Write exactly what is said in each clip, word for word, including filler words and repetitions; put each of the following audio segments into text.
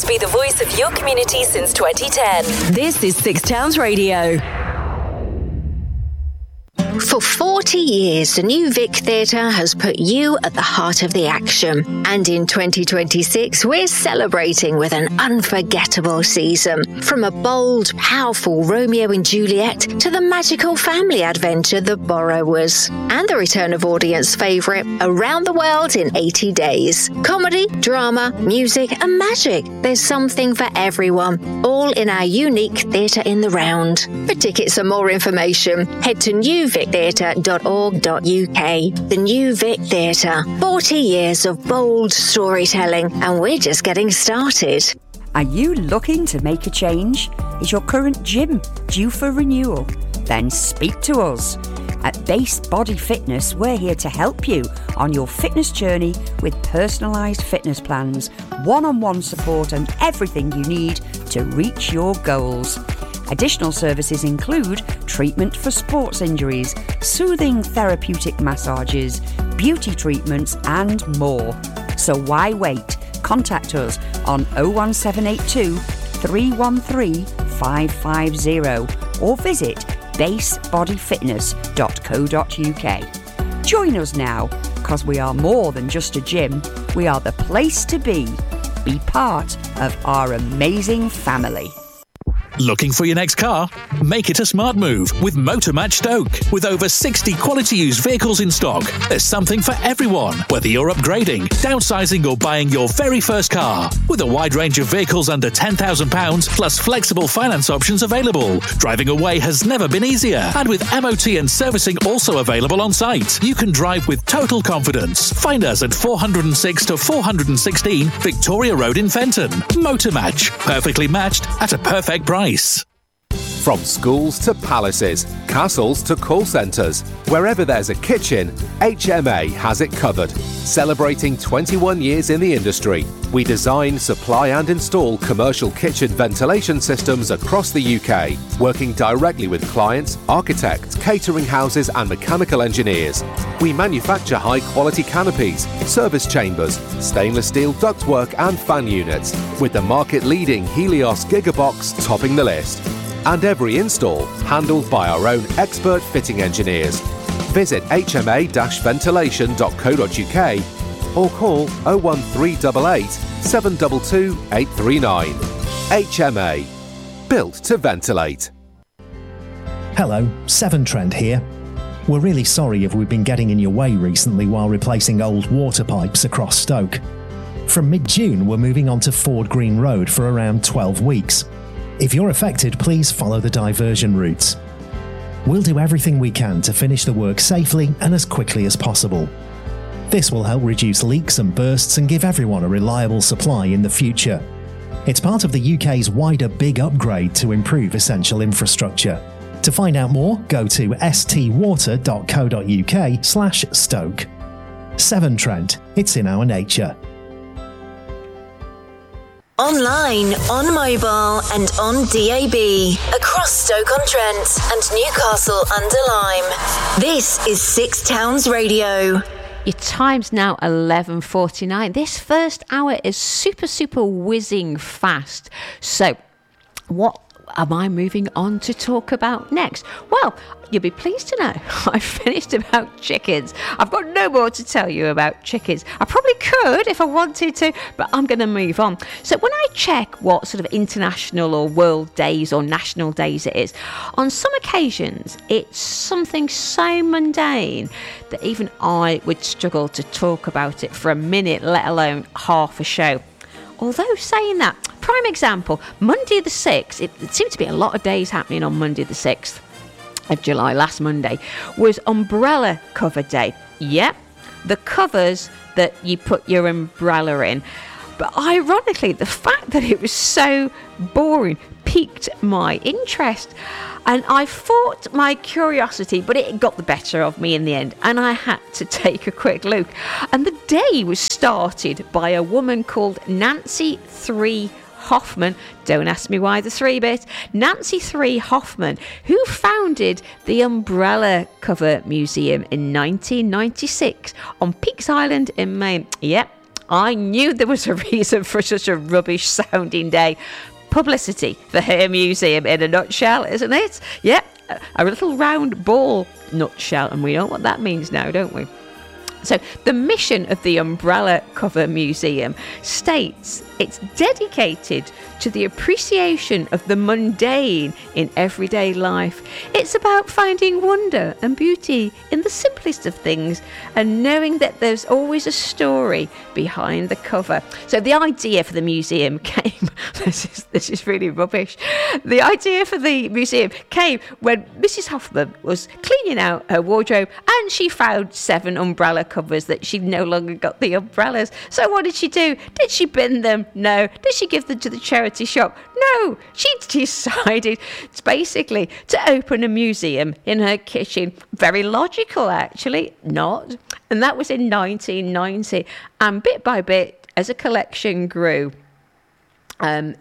be the voice of your community since twenty ten. This is Six Towns Radio. For forty years, the New Vic Theatre has put you at the heart of the action. And in twenty twenty-six, we're celebrating with an unforgettable season. From a bold, powerful Romeo and Juliet to the magical family adventure The Borrowers. And the return of audience favourite, Around the World in eighty days. Comedy, drama, music and magic. There's something for everyone, all in our unique Theatre in the Round. For tickets and more information, head to new vic theatre dot org dot u k. The New Vic Theatre. forty years of bold storytelling, and we're just getting started. Are you looking to make a change? Is your current gym due for renewal? Then speak to us. At Base Body Fitness, we're here to help you on your fitness journey with personalised fitness plans, one-on-one support and everything you need to reach your goals. Additional services include treatment for sports injuries, soothing therapeutic massages, beauty treatments and more. So why wait? Contact us on oh one seven eight two, three one three, five five zero or visit base body fitness dot co dot u k. Join us now, because we are more than just a gym. We are the place to be. Be part of our amazing family. Looking for your next car? Make it a smart move with Motormatch Stoke. With over sixty quality used vehicles in stock, there's something for everyone, whether you're upgrading, downsizing or buying your very first car. With a wide range of vehicles under ten thousand pounds plus flexible finance options available, driving away has never been easier. And with M O T and servicing also available on site, you can drive with total confidence. Find us at four oh six to four sixteen Victoria Road in Fenton. Motormatch, perfectly matched at a perfect price. From schools to palaces, castles to call centres, wherever there's a kitchen, H M A has it covered. Celebrating twenty-one years in the industry, we design, supply and install commercial kitchen ventilation systems across the U K, working directly with clients, architects, catering houses and mechanical engineers. We manufacture high-quality canopies, service chambers, stainless steel ductwork and fan units, with the market-leading Helios Gigabox topping the list. And every install handled by our own expert fitting engineers. Visit h m a dash ventilation dot co dot u k or call oh one three eight eight, seven two two, eight three nine. H M A. Built to ventilate. Hello, Severn Trent here. We're really sorry if we've been getting in your way recently while replacing old water pipes across Stoke. From mid-June, we're moving on to Ford Green Road for around twelve weeks. If you're affected, please follow the diversion routes. We'll do everything we can to finish the work safely and as quickly as possible. This will help reduce leaks and bursts and give everyone a reliable supply in the future. It's part of the U K's wider big upgrade to improve essential infrastructure. To find out more, go to s t water dot co dot u k slash Stoke. Severn Trent, it's in our nature. Online, on mobile and on D A B. Across Stoke-on-Trent and Newcastle under Lyme. This is Six Towns Radio. Your time's now eleven forty-nine. This first hour is super, super whizzing fast. So, what am I moving on to talk about next? Well, you'll be pleased to know I've finished about chickens. I've got no more to tell you about chickens. I probably could if I wanted to, but I'm going to move on. So when I check what sort of international or world days or national days it is, on some occasions it's something so mundane that even I would struggle to talk about it for a minute, let alone half a show. Although saying that, prime example, Monday the sixth, it, it seemed to be a lot of days happening on Monday the sixth of July, last Monday, was Umbrella Cover Day. Yep, the covers that you put your umbrella in. But ironically, the fact that it was so boring piqued my interest. And I fought my curiosity, but it got the better of me in the end, and I had to take a quick look. And the day was started by a woman called Nancy Three Hoffman. Don't ask me why the three bit. Nancy Three Hoffman, who founded the Umbrella Cover Museum in nineteen ninety-six on Peaks Island in Maine. Yep, I knew there was a reason for such a rubbish sounding day. Publicity for her museum in a nutshell, isn't it? Yep, a little round ball nutshell, and we know what that means now, don't we? So the mission of the Umbrella Cover Museum states it's dedicated to the appreciation of the mundane in everyday life. It's about finding wonder and beauty in the simplest of things and knowing that there's always a story behind the cover. So the idea for the museum came, this is, this is really rubbish, the idea for the museum came when Missus Hoffman was cleaning out her wardrobe and she found seven umbrella covers that she'd no longer got the umbrellas. So what did she do? Did she bin them? No. Did she give them to the charity shop? No. She decided basically to open a museum in her kitchen. Very logical, actually. Not. And that was in nineteen ninety. And bit by bit, as a collection grew, um,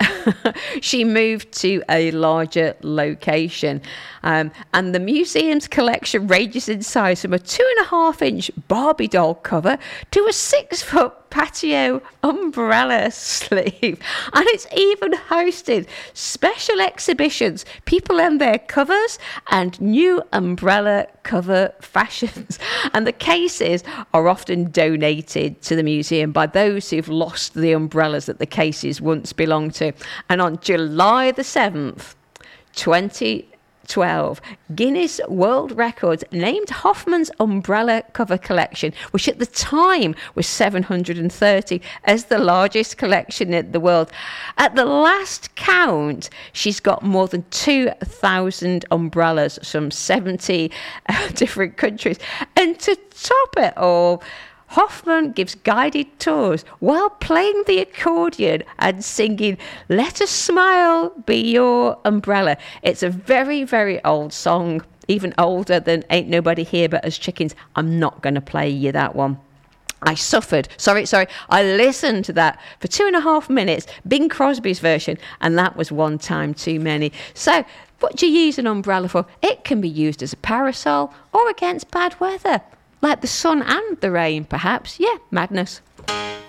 she moved to a larger location, um, and the museum's collection ranges in size from a two and a half inch Barbie doll cover to a six foot patio umbrella sleeve, and it's even hosted special exhibitions, people and their covers, and new umbrella cover fashions. And the cases are often donated to the museum by those who've lost the umbrellas that the cases once belonged to. And on July the seventh, twenty twelve, Guinness World Records named Hoffman's umbrella cover collection, which at the time was seven hundred thirty, as the largest collection in the world. At the last count, she's got more than two thousand umbrellas from seventy uh, different countries. And to top it all, Hoffman gives guided tours while playing the accordion and singing "Let a Smile Be Your Umbrella." It's a very, very old song, even older than Ain't Nobody Here But Us Chickens. I'm not going to play you that one. I suffered, sorry, sorry, I listened to that for two and a half minutes, Bing Crosby's version, and that was one time too many. So, what do you use an umbrella for? It can be used as a parasol or against bad weather. Like the sun and the rain, perhaps. Yeah, madness.